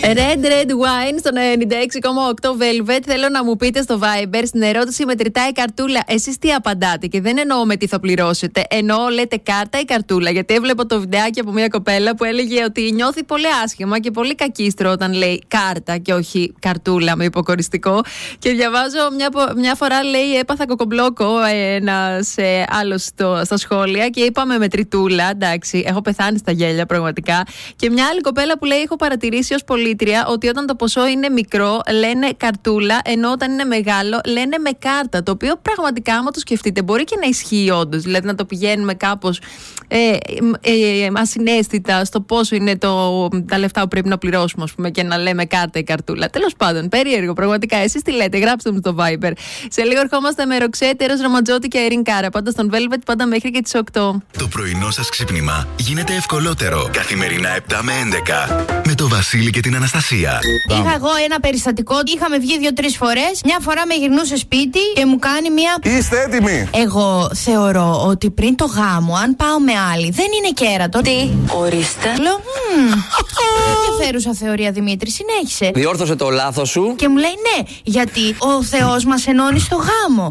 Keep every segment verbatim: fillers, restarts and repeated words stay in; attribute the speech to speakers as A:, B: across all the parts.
A: Red Red Wine στο ενενήντα έξι κόμμα οκτώ Velvet. Θέλω να μου πείτε στο Viber στην ερώτηση μετρητά η καρτούλα. Εσείς τι απαντάτε? Και δεν εννοώ με τι θα πληρώσετε. Εννοώ λέτε κάρτα ή καρτούλα. Γιατί έβλεπα το βιντεάκι από μια κοπέλα που έλεγε ότι νιώθει πολύ άσχημα και πολύ κακίστρο όταν λέει κάρτα και όχι καρτούλα με υποκοριστικό. Και διαβάζω μια, μια φορά λέει έπαθα κοκομπλόκο ένας ε, άλλος στο, στα σχόλια και είπαμε μετρητούλα. Εντάξει, έχω πεθάνει στα γέλια πραγματικά. Και μια άλλη κοπέλα που λέει έχω παρατηρήσει ως πολίτρια ότι όταν το ποσό είναι μικρό λένε καρτούλα, ενώ όταν είναι μεγάλο λένε με κάρτα. Το οποίο πραγματικά, άμα το σκεφτείτε, μπορεί και να ισχύει όντως. Δηλαδή να το πηγαίνουμε κάπως ε, ε, ε, ασυναίσθητα στο πόσο είναι το, τα λεφτά που πρέπει να πληρώσουμε, ας πούμε, και να λέμε κάρτα ή καρτούλα. Τέλος πάντων, περίεργο πραγματικά. Εσείς τι λέτε, γράψτε μου στο Viber. Σε λίγο ερχόμαστε με Ροξέτη, Έρος Ραματζότη και Ειρήν Κάρα. Πάντα στον Velvet, πάντα μέχρι και τις οκτώ.
B: Το πρωινό σας ξύπνημα γίνεται ευκολότερο. Καθημερινά επτά με έντεκα. Με το Βασίλη και την Αναστασία.
C: Είχα εγώ ένα περιστατικό. Είχαμε βγει δύο-τρεις φορές. Μια φορά με γυρνούσε σπίτι και μου κάνει μια.
D: Είστε έτοιμοι?
C: Εγώ θεωρώ ότι πριν το γάμο, αν πάω με άλλη, δεν είναι κέρατο. Τι? Ορίστε. Λέω. Ενδιαφέρουσα θεωρία, Δημήτρη. Συνέχισε.
E: Διόρθωσε το λάθος σου.
C: Και μου λέει ναι, γιατί ο Θεός μας ενώνει στο γάμο.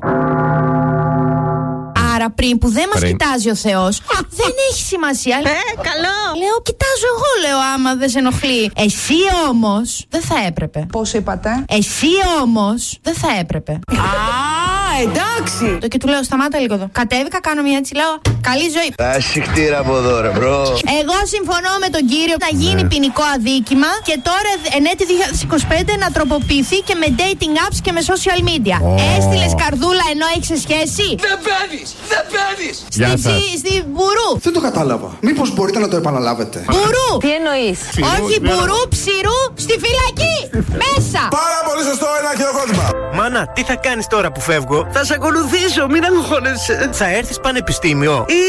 C: Άρα πριν που δεν μας κοιτάζει ο Θεός, δεν έχει σημασία. Ε, καλό. Λέω, κοιτάζω εγώ, λέω, άμα δεν σε ενοχλεί. Εσύ όμως δεν θα έπρεπε.
F: Πώς είπατε?
C: Εσύ όμως δεν θα έπρεπε.
F: Α, εντάξει.
C: Το και του λέω, σταμάτα λίγο εδώ. Κατέβηκα, κάνω μια έτσι, λέω, καλή ζωή.
D: Τα συχτήρα από εδώ, ρε μπρο.
C: Εγώ συμφωνώ με τον κύριο, θα γίνει ναι. ποινικό αδίκημα και τώρα εν έτη δύο χιλιάδες είκοσι πέντε να τροποποιηθεί και με dating apps και με social media. Oh. Έστειλες καρδούλα ενώ έχεις σχέση?
G: Δεν παίρνεις! Δεν παίρνεις!
C: Στη, στη μπουρού.
H: Δεν το κατάλαβα. Μήπως μπορείτε να το επαναλάβετε?
C: Μπουρού!
F: Τι εννοείς?
C: Όχι μπουρού, ψηρού, στη φυλακή! Μέσα!
D: Πάρα πολύ σωστό, ένα χειροκρότημα.
I: Μάνα, τι θα κάνεις τώρα που φεύγω? Θα σε ακολουθήσω, μην αγχώνεσαι. Θα έρθεις πανεπιστήμιο? Ή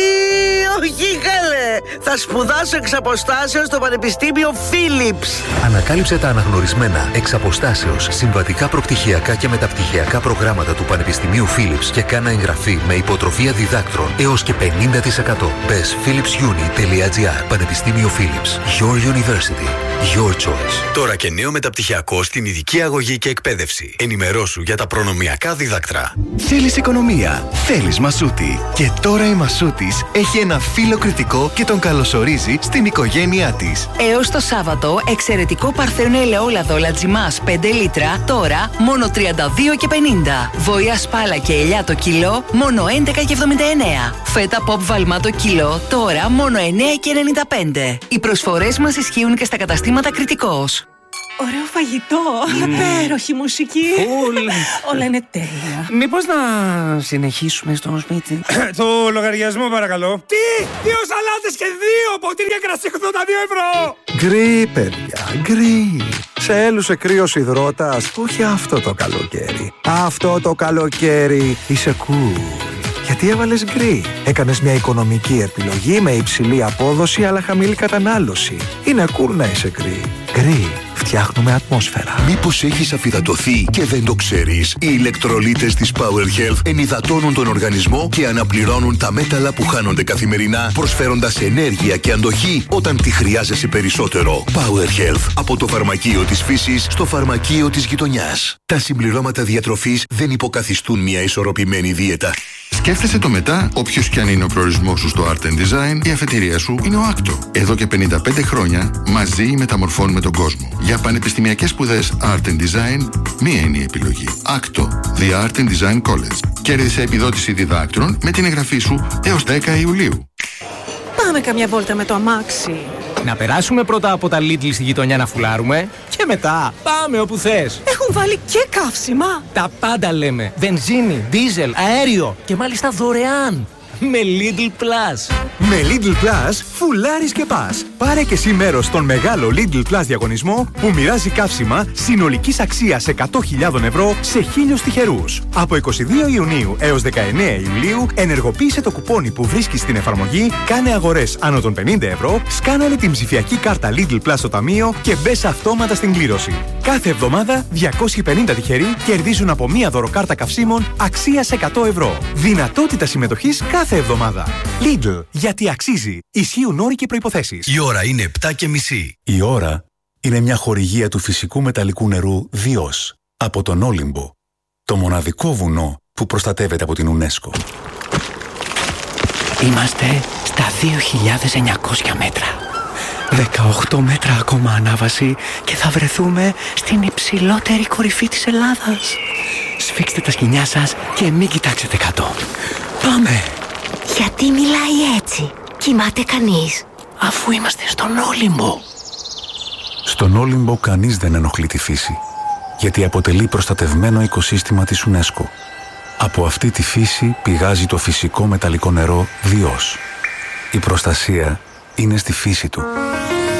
I: όχι καλέ. Θα σπουδάσω εξ αποστάσεως στο Πανεπιστήμιο Philips.
J: Ανακάλυψε τα αναγνωρισμένα εξ αποστάσεως συμβατικά προπτυχιακά και μεταπτυχιακά προγράμματα του Πανεπιστημίου Philips και κάνα εγγραφή με υποτροφία διδάκτρων έως και πενήντα τοις εκατό. Μπες philips uni τελεία gr. Πανεπιστήμιο Philips. Your University. Your choice.
B: Τώρα και νέο μεταπτυχιακό στην ειδική αγωγή και εκπαίδευση. Ενημερώσου για τα προνομιακά δίδακτρα.
K: Θέλεις οικονομία? Θέλεις Μασούτη. Και τώρα η Μασούτης έχει ένα φίλο κριτικό και τον καλωσορίζει στην οικογένειά της.
L: Έως το Σάββατο, εξαιρετικό παρθένο ελαιόλαδο Λατζιμάς πέντε λίτρα, τώρα μόνο τριάντα δύο και πενήντα. Βοήα σπάλα και ελιά το κιλό, μόνο έντεκα και εβδομήντα εννέα. Φέτα pop βαλμά το κιλό, τώρα μόνο εννέα και ενενήντα πέντε. Οι προσφορές μας ισχύουν και στα καταστήματα Κριτικός.
M: Ωραίο φαγητό, mm. υπέροχη μουσική.
I: Φουλ.
M: Όλα είναι τέλεια.
I: Μήπως να συνεχίσουμε στο σπίτι?
N: Το λογαριασμό παρακαλώ. Τι, δύο σαλάτες και δύο ποτήρια κρασί ογδόντα δύο ευρώ.
O: Γκρι, παιδιά, γκρι. Σε έλουσε κρύος υδρότας? Όχι αυτό το καλοκαίρι. Αυτό το καλοκαίρι είσαι cool. Γιατί έβαλες γκρι. Έκανες μια οικονομική επιλογή με υψηλή απόδοση αλλά χαμηλή κατανάλωση. Είναι cool να είσαι γκρι. Γκρι. Φτιάχνουμε ατμόσφαιρα.
B: Μήπως έχεις αφυδατωθεί και δεν το ξέρεις? Οι ηλεκτρολίτες της Power Health ενυδατώνουν τον οργανισμό και αναπληρώνουν τα μέταλλα που χάνονται καθημερινά, προσφέροντας ενέργεια και αντοχή όταν τη χρειάζεσαι περισσότερο. Power Health. Από το φαρμακείο της φύσης στο φαρμακείο της γειτονιάς. Τα συμπληρώματα διατροφής δεν υποκαθιστούν μια ισορροπημένη δίαιτα.
P: Σκέφτεσαι το μετά, όποιος κι αν είναι ο προορισμός σου στο Art and Design, η αφετηρία σου είναι ο Άκτο. Εδώ και πενήντα πέντε χρόνια μαζί μεταμορφώνουμε τον κόσμο. Για πανεπιστημιακές σπουδές Art and Design, μία είναι η επιλογή. Άκτο, The Art and Design College. Κέρδισε επιδότηση διδάκτρων με την εγγραφή σου έως δέκα Ιουλίου.
M: Πάμε καμιά βόλτα με το αμάξι.
I: Να περάσουμε πρώτα από τα Lidl στη γειτονιά να φουλάρουμε και μετά πάμε όπου θες.
M: Έχουν βάλει και καύσιμα.
I: Τα πάντα λέμε. Βενζίνη, δίζελ, αέριο και μάλιστα δωρεάν. Με Lidl Plus.
Q: Με Lidl Plus φουλάρεις και πας. Πάρε και εσύ μέρος στον μεγάλο Lidl Plus διαγωνισμό που μοιράζει καύσιμα συνολικής αξίας εκατό χιλιάδες ευρώ σε χίλιους τυχερούς. Από είκοσι δύο Ιουνίου έως δεκαεννέα Ιουλίου ενεργοποίησε το κουπόνι που βρίσκεις στην εφαρμογή, κάνε αγορές άνω των πενήντα ευρώ, σκάναρε την ψηφιακή κάρτα Lidl Plus στο ταμείο και μπες αυτόματα στην κλήρωση. Κάθε εβδομάδα διακόσιοι πενήντα τυχεροί κερδίζουν από μία δωροκάρτα καυσίμων αξίας εκατό ευρώ. Δυνατότητα συμμετοχής κάθε εβδομάδα. Lidl, γιατί αξίζει. Ισχύουν όροι και προϋποθέσεις.
B: Η ώρα είναι επτά και μισή.
R: Η ώρα
Q: είναι μια χορηγία του φυσικού μεταλλικού νερού Διός από τον Όλυμπο, το μοναδικό βουνό που προστατεύεται από την UNESCO.
E: Είμαστε στα δύο χιλιάδες εννιακόσια μέτρα. δεκαοκτώ μέτρα ακόμα ανάβαση και θα βρεθούμε στην υψηλότερη κορυφή της Ελλάδας. Σφίξτε τα σκοινιά σας και μην κοιτάξετε κάτω. Πάμε!
R: Γιατί μιλάει έτσι? Κοιμάται κανείς?
E: Αφού είμαστε στον Όλυμπο.
Q: Στον Όλυμπο κανείς δεν ενοχλεί τη φύση, γιατί αποτελεί προστατευμένο οικοσύστημα της UNESCO. Από αυτή τη φύση πηγάζει το φυσικό μεταλλικό νερό Διός. Η προστασία είναι στη φύση του.